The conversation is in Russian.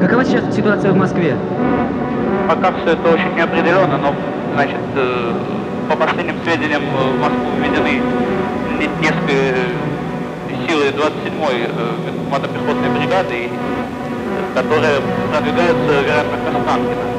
Какова сейчас ситуация в Москве? Пока все это очень неопределенно, но, значит, по последним сведениям в Москву введены несколько силы 27-й мотопехотной бригады, которая продвигается, вероятно, к Останкино.